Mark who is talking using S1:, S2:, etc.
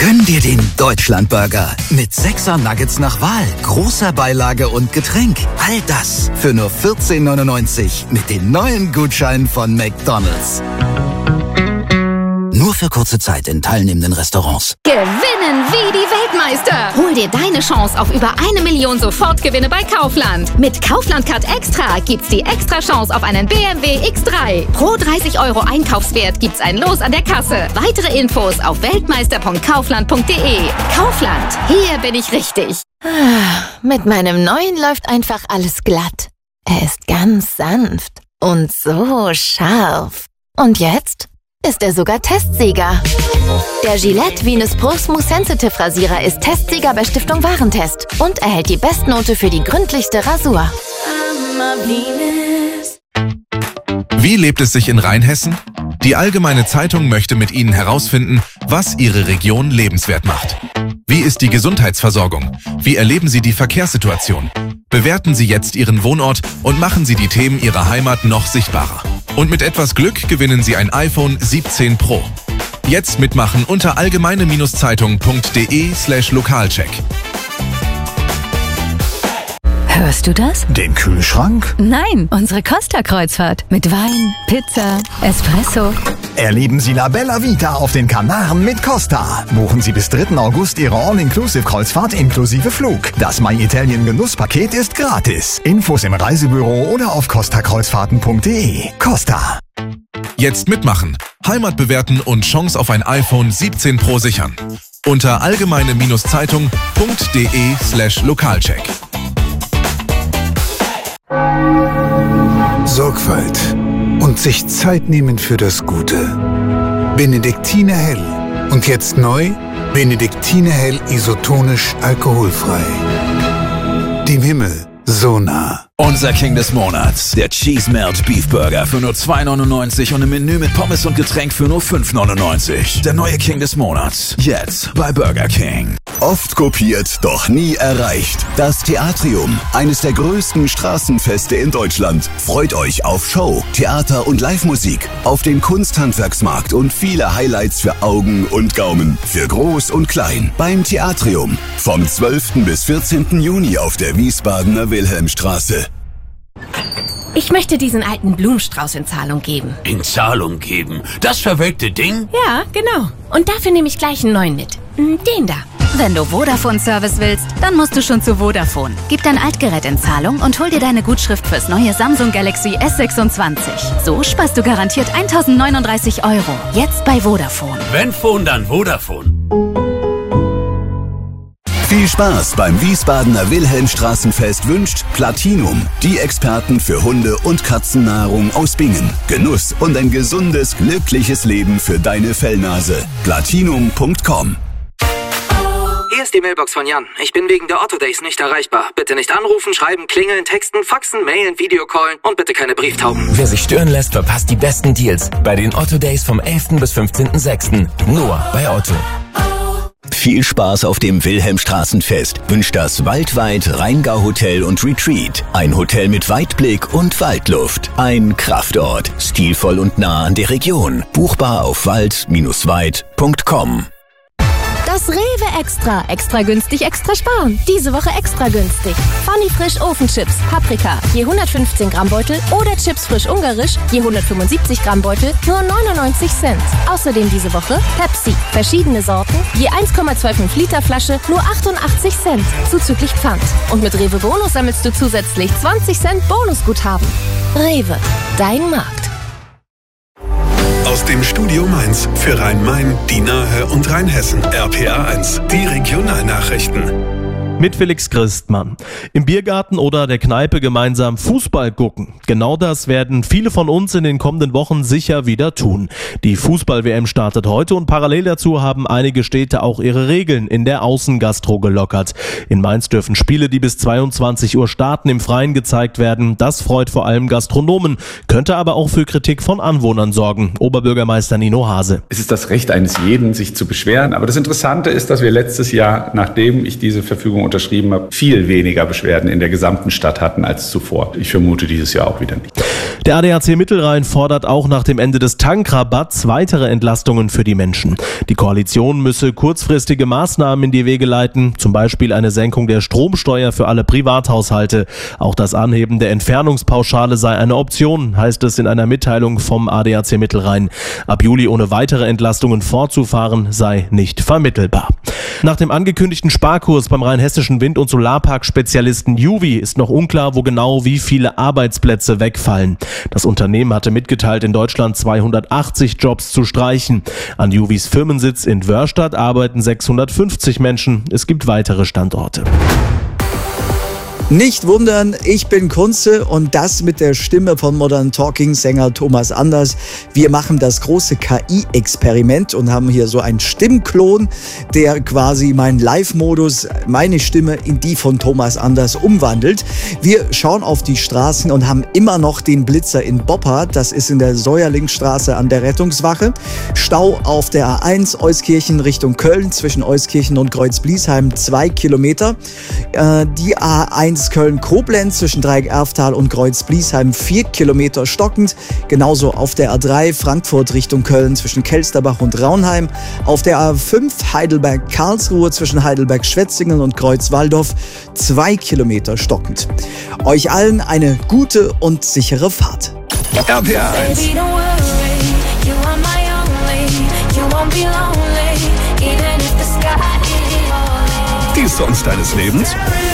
S1: Gönn dir den Deutschlandburger mit 6er Nuggets nach Wahl, großer Beilage und Getränk. All das für nur 14,99 mit den neuen Gutscheinen von McDonald's. Nur für kurze Zeit in teilnehmenden Restaurants.
S2: Gewinnen wie die Weltmeister! Hol dir deine Chance auf über 1 Million Sofortgewinne bei Kaufland. Mit Kaufland Card Extra gibt's die extra Chance auf einen BMW X3. Pro 30 € Einkaufswert gibt's ein Los an der Kasse. Weitere Infos auf weltmeister.kaufland.de. Kaufland, hier bin ich richtig.
S3: Mit meinem neuen läuft einfach alles glatt. Er ist ganz sanft und so scharf. Und jetzt ist er sogar Testsieger. Der Gillette Venus Pro Smooth Sensitive Rasierer ist Testsieger bei Stiftung Warentest und erhält die Bestnote für die gründlichste Rasur.
S4: Wie lebt es sich in Rheinhessen? Die Allgemeine Zeitung möchte mit Ihnen herausfinden, was Ihre Region lebenswert macht. Wie ist die Gesundheitsversorgung? Wie erleben Sie die Verkehrssituation? Bewerten Sie jetzt Ihren Wohnort und machen Sie die Themen Ihrer Heimat noch sichtbarer. Und mit etwas Glück gewinnen Sie ein iPhone 17 Pro. Jetzt mitmachen unter allgemeine-zeitung.de/Lokalcheck.
S5: Hörst du das?
S6: Den Kühlschrank?
S5: Nein, unsere Costa-Kreuzfahrt. Mit Wein, Pizza, Espresso.
S6: Erleben Sie La Bella Vita auf den Kanaren mit Costa. Buchen Sie bis 3. August Ihre All-Inclusive-Kreuzfahrt inklusive Flug. Das My Italien Genusspaket ist gratis. Infos im Reisebüro oder auf costakreuzfahrten.de. Costa.
S4: Jetzt mitmachen, Heimat bewerten und Chance auf ein iPhone 17 Pro sichern. Unter allgemeine-zeitung.de/Lokalcheck.
S7: Sorgfalt und sich Zeit nehmen für das Gute. Benediktiner Hell. Und jetzt neu, Benediktiner Hell isotonisch alkoholfrei. Dem Himmel so nah.
S8: Unser King des Monats, der Cheese Melt Beef Burger für nur 2,99 und im Menü mit Pommes und Getränk für nur 5,99. Der neue King des Monats, jetzt bei Burger King.
S9: Oft kopiert, doch nie erreicht. Das Theatrium, eines der größten Straßenfeste in Deutschland, freut euch auf Show, Theater und Live-Musik, auf den Kunsthandwerksmarkt und viele Highlights für Augen und Gaumen, für Groß und Klein. Beim Theatrium, vom 12. bis 14. Juni auf der Wiesbadener Wilhelmstraße.
S10: Ich möchte diesen alten Blumenstrauß in Zahlung geben.
S11: In Zahlung geben? Das verwelkte Ding?
S10: Ja, genau. Und dafür nehme ich gleich einen neuen mit. Den da.
S12: Wenn du Vodafone-Service willst, dann musst du schon zu Vodafone. Gib dein Altgerät in Zahlung und hol dir deine Gutschrift fürs neue Samsung Galaxy S26. So sparst du garantiert 1.039 €. Jetzt bei Vodafone.
S11: Wenn Phone, dann Vodafone.
S9: Viel Spaß beim Wiesbadener Wilhelmstraßenfest wünscht Platinum, die Experten für Hunde- und Katzennahrung aus Bingen. Genuss und ein gesundes, glückliches Leben für deine Fellnase. Platinum.com.
S13: Hier ist die Mailbox von Jan. Ich bin wegen der Otto Days nicht erreichbar. Bitte nicht anrufen, schreiben, klingeln, texten, faxen, mailen, Videocallen und bitte keine Brieftauben.
S14: Wer sich stören lässt, verpasst die besten Deals bei den Otto Days vom 11. bis 15.06. Nur bei Otto.
S9: Viel Spaß auf dem Wilhelmstraßenfest wünscht das Waldweit Rheingau Hotel und Retreat. Ein Hotel mit Weitblick und Waldluft. Ein Kraftort, stilvoll und nah an der Region. Buchbar auf wald-weit.com.
S3: Das Rewe Extra. Extra günstig, extra sparen. Diese Woche extra günstig. Funny Frisch Ofenchips, Paprika, je 115 Gramm Beutel oder Chips frisch ungarisch, je 175 Gramm Beutel, nur 99 Cent. Außerdem diese Woche Pepsi, verschiedene Sorten, je 1,25 Liter Flasche, nur 88 Cent, zuzüglich Pfand. Und mit Rewe Bonus sammelst du zusätzlich 20 Cent Bonusguthaben. Rewe, dein Markt.
S15: Aus dem Studio Mainz für Rhein-Main, die Nahe und Rheinhessen. RPA1, die Regionalnachrichten.
S16: Mit Felix Christmann. Im Biergarten oder der Kneipe gemeinsam Fußball gucken. Genau das werden viele von uns in den kommenden Wochen sicher wieder tun. Die Fußball-WM startet heute und parallel dazu haben einige Städte auch ihre Regeln in der Außengastro gelockert. In Mainz dürfen Spiele, die bis 22 Uhr starten, im Freien gezeigt werden. Das freut vor allem Gastronomen, könnte aber auch für Kritik von Anwohnern sorgen. Oberbürgermeister Nino Hase.
S17: Es ist das Recht eines jeden, sich zu beschweren. Aber das Interessante ist, dass wir letztes Jahr, nachdem ich diese Verfügung unterschrieben habe, viel weniger Beschwerden in der gesamten Stadt hatten als zuvor. Ich vermute dieses Jahr auch wieder nicht.
S16: Der ADAC Mittelrhein fordert auch nach dem Ende des Tankrabatts weitere Entlastungen für die Menschen. Die Koalition müsse kurzfristige Maßnahmen in die Wege leiten, zum Beispiel eine Senkung der Stromsteuer für alle Privathaushalte. Auch das Anheben der Entfernungspauschale sei eine Option, heißt es in einer Mitteilung vom ADAC Mittelrhein. Ab Juli ohne weitere Entlastungen fortzufahren sei nicht vermittelbar. Nach dem angekündigten Sparkurs beim rheinhessischen Wind- und Solarpark-Spezialisten Juvi ist noch unklar, wo genau wie viele Arbeitsplätze wegfallen. Das Unternehmen hatte mitgeteilt, in Deutschland 280 Jobs zu streichen. An Juvis Firmensitz in Wörstadt arbeiten 650 Menschen. Es gibt weitere Standorte.
S18: Nicht wundern, ich bin Kunze und das mit der Stimme von Modern Talking Sänger Thomas Anders. Wir machen das große KI-Experiment und haben hier so einen Stimmklon, der quasi meinen Live-Modus, meine Stimme in die von Thomas Anders umwandelt. Wir schauen auf die Straßen und haben immer noch den Blitzer in Boppard. Das ist in der Säuerlingsstraße an der Rettungswache. Stau auf der A1 Euskirchen Richtung Köln zwischen Euskirchen und Kreuz-Bliesheim 2 Kilometer. Die A1 Köln-Koblenz zwischen Dreieck-Erftal und Kreuz-Bliesheim 4 Kilometer stockend. Genauso auf der A3 Frankfurt Richtung Köln zwischen Kelsterbach und Raunheim. Auf der A5 Heidelberg-Karlsruhe zwischen Heidelberg-Schwetzingen und Kreuz-Walldorf 2 Kilometer stockend. Euch allen eine gute und sichere Fahrt.
S15: RPA 1. Die Songs deines Lebens?